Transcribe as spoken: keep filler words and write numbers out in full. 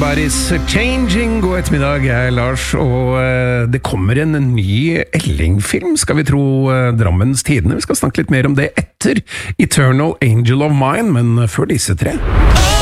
Everybody's changing. God ettermiddag, jeg er Lars, og uh, det kommer en ny Elling-film, skal vi tro uh, Drammens Tidende. Vi skal snakke litt mer om det etter Eternal Angel of Mine, men før disse tre.